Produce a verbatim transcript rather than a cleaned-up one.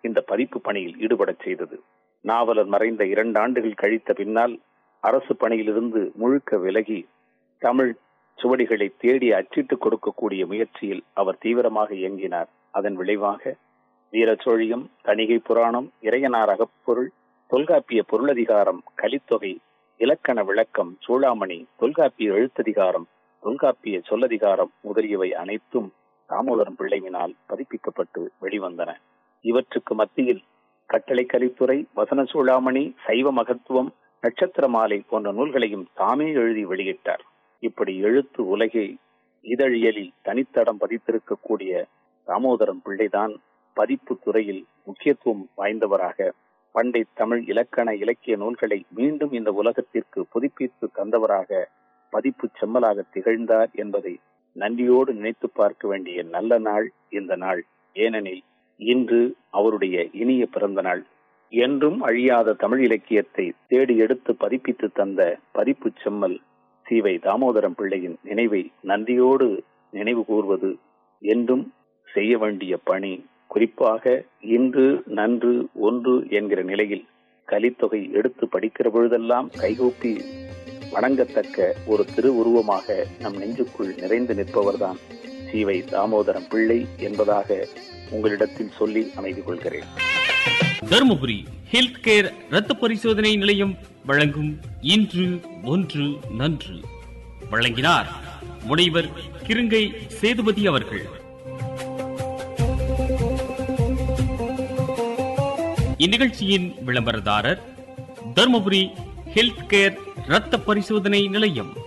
இந்த பதிப்பு பணியில் ஈடுபடச் செய்தது. நாவலர் மறைந்த இரண்டு ஆண்டுகள் கழித்த பின்னால் அரசு பணியிலிருந்து முழுக்க விலகி தமிழ் சுவடிகளை தேடி அச்சிட்டு கொடுக்கக்கூடிய முயற்சியில் அவர் தீவிரமாக இயங்கினார். அதன் விளைவாக வீரசோழியம், தணிகை புராணம், இறையனார் அகப்பொருள், தொல்காப்பிய பொருளதிகாரம், கலித்தொகை, இலக்கண விளக்கம், சூளாமணி, தொல்காப்பிய எழுத்ததிகாரம், தொல்காப்பிய சொல்லதிகாரம் முதலியவை அனைத்தும் தாமோதரம் பிள்ளையினால் பதிப்பிக்கப்பட்டு வெளிவந்தன. இவற்றுக்கு மத்தியில் கட்டளை கலித்துறை, வசன சூளாமணி, சைவ மகத்துவம், நட்சத்திர மாலை போன்ற நூல்களையும் தாமே எழுதி வெளியிட்டார். இப்படி எழுத்து உலகை இதழியலில் தனித்தடம் பதித்திருக்கக்கூடிய தாமோதரம் பிள்ளைதான் பதிப்பு துறையில் முக்கியத்துவம் வாய்ந்தவராக பண்டை தமிழ் இலக்கண இலக்கிய நூல்களை மீண்டும் இந்த உலகத்திற்கு புதுப்பித்து தந்தவராக பதிப்பு செம்மலாக திகழ்ந்தார் என்பதை நன்றியோடு நினைத்து பார்க்க வேண்டிய நல்ல நாள் இந்த நாள். ஏனெனில் இன்று அவருடைய இனிய பிறந்த நாள். என்றும் அழியாத தமிழ் இலக்கியத்தை தேடி எடுத்து பதிப்பித்து தந்த பதிப்பு செம்மல் சீவை தாமோதரம் பிள்ளையின் நினைவை நன்றியோடு நினைவு கூர்வது என்றும் செய்ய வேண்டிய பணி. குறிப்பாக இன்று நன்று ஒன்று என்கிற நிலையில் கலித்தொகை எடுத்து படிக்கிற பொழுதெல்லாம் கைகூப்பி வணங்கத்தக்க ஒரு திருவுருவமாக நம் நெஞ்சுக்குள் நிறைந்து நிற்பவர்தான் சீவை தாமோதரம் பிள்ளை என்பதாக உங்களிடத்தில் சொல்லி அமைதி கொள்கிறேன். தருமபுரி ஹெல்த் கேர் இரத்த பரிசோதனை நிலையம் வழங்கும் இன்று ஒன்று நன்று வழங்கினார் முனைவர் கிருங்கை சேதுபதி அவர்கள். இந்நிகழ்ச்சியின் விளம்பரதாரர் தருமபுரி ஹெல்த் கேர் இரத்த பரிசோதனை நிலையம்.